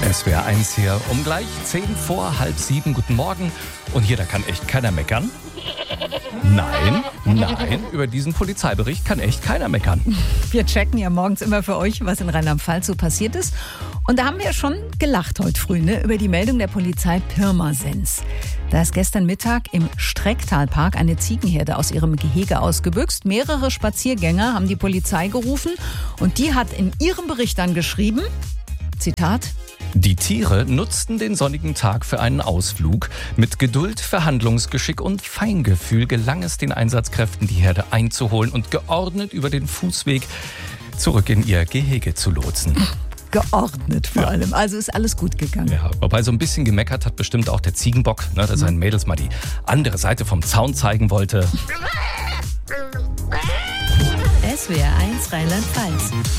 SWR 1 hier um gleich 10 vor halb 7. Guten Morgen. Und hier, da kann echt keiner meckern. Nein, über diesen Polizeibericht kann echt keiner meckern. Wir checken ja morgens immer für euch, was in Rheinland-Pfalz so passiert ist. Und da haben wir schon gelacht heute früh, über die Meldung der Polizei Pirmasens. Da ist gestern Mittag im Strecktalpark eine Ziegenherde aus ihrem Gehege ausgebüxt. Mehrere Spaziergänger haben die Polizei gerufen und die hat in ihrem Bericht dann geschrieben, Zitat: Die Tiere nutzten den sonnigen Tag für einen Ausflug. Mit Geduld, Verhandlungsgeschick und Feingefühl gelang es den Einsatzkräften, die Herde einzuholen und geordnet über den Fußweg zurück in ihr Gehege zu lotsen. Geordnet vor allem. Also ist alles gut gegangen. Ja, wobei so ein bisschen gemeckert hat bestimmt auch der Ziegenbock, der seinen Mädels mal die andere Seite vom Zaun zeigen wollte. SWR 1 Rheinland-Pfalz.